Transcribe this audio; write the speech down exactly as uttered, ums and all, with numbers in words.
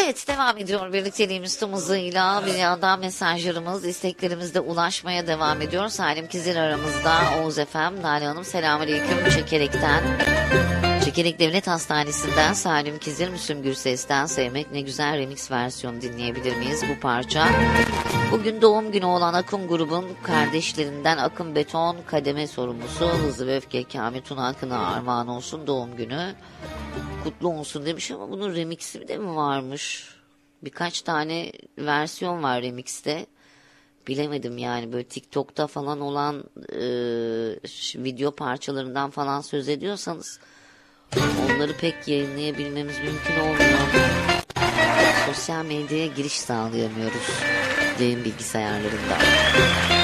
Evet, devam ediyor birlikteliğimiz tüm hızıyla. Bir yandan mesajlarımız, isteklerimiz de ulaşmaya devam ediyor. Salim Kizir aramızda. Oğuz Efem, Nale Hanım selamünaleyküm Çekerek'ten. Çekerek Devlet Hastanesi'nden Salim Kizir, Müslüm Gürses'ten Sevmek Ne Güzel remix versiyonu dinleyebilir miyiz bu parça? Bugün doğum günü olan Akın grubun kardeşlerinden Akın Beton kademe sorumlusu Hızlı ve Öfke Kamil Tuna Akın'a armağan olsun doğum günü. Kutlu olsun demiş ama bunun remixi de mi varmış? Birkaç tane versiyon var remixte. Bilemedim yani, böyle TikTok'ta falan olan e, video parçalarından falan söz ediyorsanız onları pek yayınlayabilmemiz mümkün olmuyor. Sosyal medyaya giriş sağlayamıyoruz yayın bilgisayarlarında.